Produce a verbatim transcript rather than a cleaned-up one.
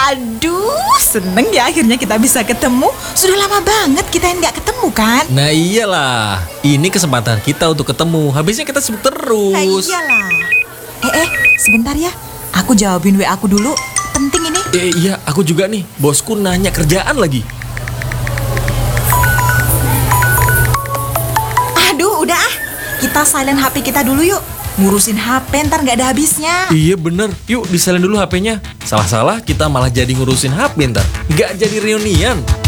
Aduh, seneng ya akhirnya kita bisa ketemu. Sudah lama banget kita yang nggak ketemu kan? Nah iyalah, ini kesempatan kita untuk ketemu. Habisnya kita sibuk terus. Nah iyalah. Eh, eh, sebentar ya. Aku jawabin W A aku dulu. Penting ini. Eh iya, aku juga nih. Bosku nanya kerjaan lagi. Aduh, udah ah. Kita silent H P kita dulu yuk. Ngurusin H P ntar nggak ada habisnya. Iya bener, yuk disalin dulu H P-nya. Salah-salah kita malah jadi ngurusin H P ntar. Nggak jadi reunian.